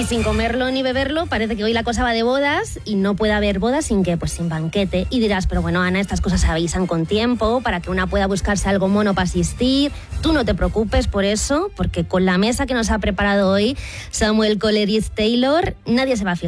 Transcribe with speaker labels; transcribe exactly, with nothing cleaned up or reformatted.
Speaker 1: Y sin comerlo ni beberlo, parece que hoy la cosa va de bodas y no puede haber bodas sin qué, pues sin banquete. Y dirás, pero bueno, Ana, estas cosas se avisan con tiempo para que una pueda buscarse algo mono para asistir. Tú no te preocupes por eso, porque con la mesa que nos ha preparado hoy Samuel Coleridge Taylor, nadie se va a fijar.